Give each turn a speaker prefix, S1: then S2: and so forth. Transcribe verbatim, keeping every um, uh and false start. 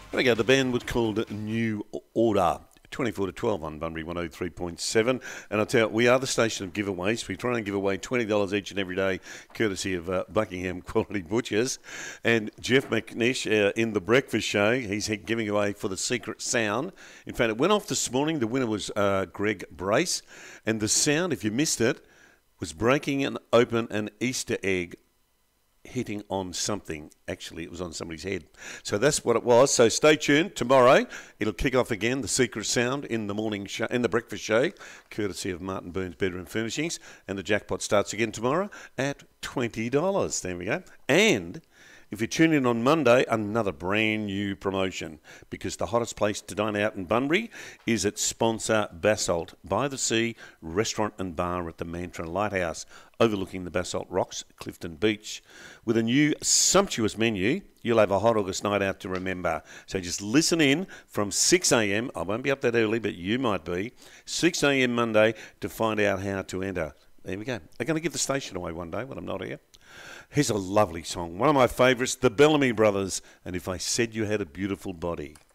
S1: There we go. The band was called New Order. twenty-four to twelve on Bunbury one oh three point seven. And I'll tell you, we are the station of giveaways. We try and give away twenty dollars each and every day, courtesy of uh, Buckingham Quality Butchers. And Jeff McNish uh, in The Breakfast Show, he's giving away for the Secret Sound. In fact, it went off this morning. The winner was uh, Greg Brace. And the sound, if you missed it, was breaking and open an Easter egg hitting on something. Actually, it was on somebody's head. So that's what it was. So stay tuned. Tomorrow, it'll kick off again, the Secret Sound in the morning show, in the breakfast show, courtesy of Martin Burns Bedroom Furnishings. And the jackpot starts again tomorrow at twenty dollars. There we go. And if you tune in on Monday, another brand new promotion, because the hottest place to dine out in Bunbury is at sponsor Basalt by the Sea Restaurant and Bar at the Mantra Lighthouse, overlooking the Basalt Rocks, Clifton Beach. With a new sumptuous menu, you'll have a hot August night out to remember. So just listen in from six a m. I won't be up that early, but you might be. six a m Monday to find out how to enter. There we go. They're going to give the station away one day when I'm not here. Here's a lovely song, one of my favourites, the Bellamy Brothers, and If I Said You Had a Beautiful Body.